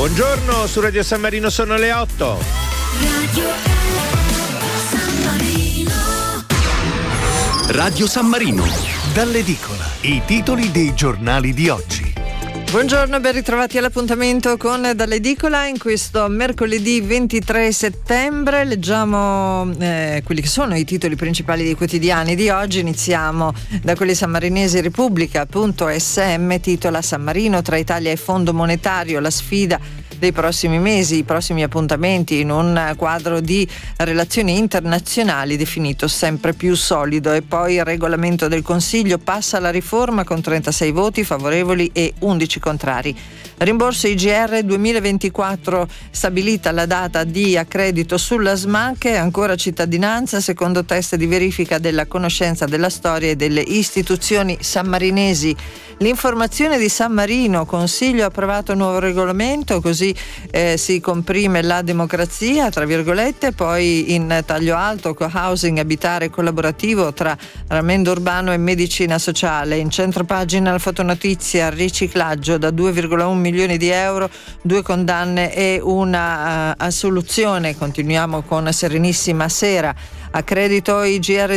Buongiorno, su Radio San Marino sono le 8. Radio San Marino, dall'edicola, i titoli dei giornali di oggi. Buongiorno, ben ritrovati all'appuntamento con Dall'Edicola. In questo mercoledì 23 settembre leggiamo quelli che sono i titoli principali dei quotidiani di oggi. Iniziamo da quelli sammarinesi. Repubblica.sm titola: San Marino tra Italia e Fondo Monetario, la sfida dei prossimi mesi, i prossimi appuntamenti in un quadro di relazioni internazionali definito sempre più solido. E poi il regolamento del Consiglio passa la riforma con 36 voti favorevoli e 11 contrari. Rimborso IGR 2024, stabilita la data di accredito sulla SMAC. Ancora cittadinanza, secondo test di verifica della conoscenza della storia e delle istituzioni sammarinesi. L'informazione di San Marino, Consiglio ha approvato un nuovo regolamento, così si comprime la democrazia, tra virgolette. Poi in taglio alto, co-housing, abitare collaborativo tra ramendo urbano e medicina sociale. In centropagina la fotonotizia: riciclaggio da 2,1 milioni di euro, 2 condanne e una assoluzione. Continuiamo con Serenissima Sera. Accredito IGR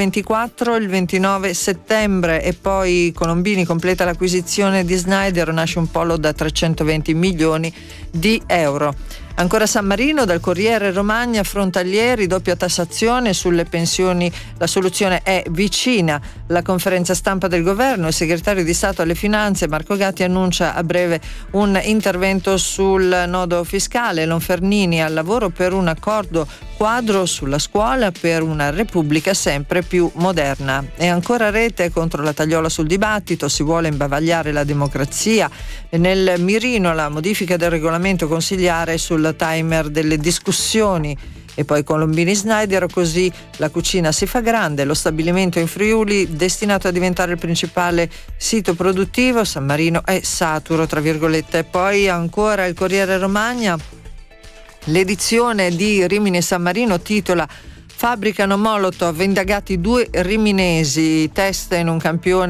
2024 il 29 settembre. E poi Colombini completa l'acquisizione di Snyder, nasce un polo da 320 milioni di euro. Ancora San Marino, dal Corriere Romagna: frontalieri, doppia tassazione sulle pensioni, la soluzione è vicina. La conferenza stampa del governo, il segretario di Stato alle Finanze Marco Gatti annuncia a breve un intervento sul nodo fiscale. Lonfernini: al lavoro per un accordo quadro sulla scuola per una Repubblica sempre più moderna. E ancora Rete contro la tagliola sul dibattito, si vuole imbavagliare la democrazia. Nel mirino la modifica del regolamento consigliare sul timer delle discussioni. E poi Colombini Snyder, così la cucina si fa grande. Lo stabilimento in Friuli, destinato a diventare il principale sito produttivo. San Marino è saturo, tra virgolette. E poi ancora il Corriere Romagna, l'edizione di Rimini e San Marino titola: fabbricano Molotov, indagati 2 riminesi, test in un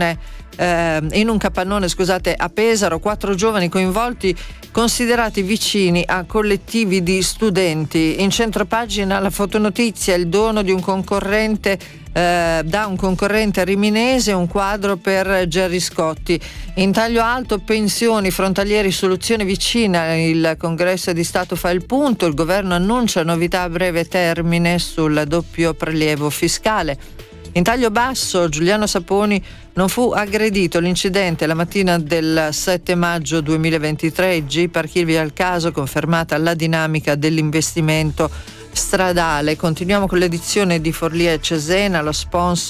capannone a Pesaro, 4 giovani coinvolti considerati vicini a collettivi di studenti. In centropagina la fotonotizia: il dono di un concorrente da un concorrente riminese, un quadro per Gerry Scotti. In taglio alto, pensioni, frontalieri, soluzione vicina. Il Congresso di Stato fa il punto, il governo annuncia novità a breve termine sul doppio prelievo fiscale. In taglio basso, Giuliano Saponi non fu aggredito. L'incidente la mattina del 7 maggio 2023, il GIP archivia il caso, confermata la dinamica dell'investimento stradale. Continuiamo con l'edizione di Forlì e Cesena, lo sponsor